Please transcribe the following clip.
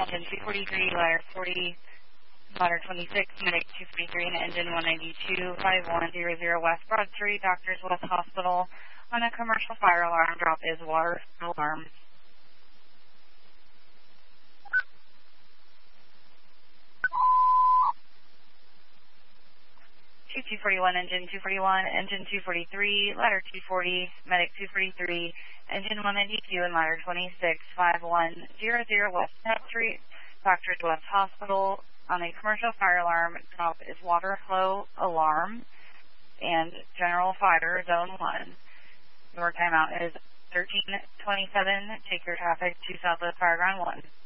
engine 243, ladder 40, ladder 26, medic 243, and engine 192, 5100 West Broad Street, Doctors West Hospital. On a commercial fire alarm, drop is water alarm. 241, engine 241, engine 243, ladder 240, medic 243, engine 192, and ladder 26, 5100 West Broad Street, Doctors West Hospital. On a commercial fire alarm, drop is water flow alarm and general fire zone 1. Your timeout is 13:27. Take your traffic to Southwest Fireground 1.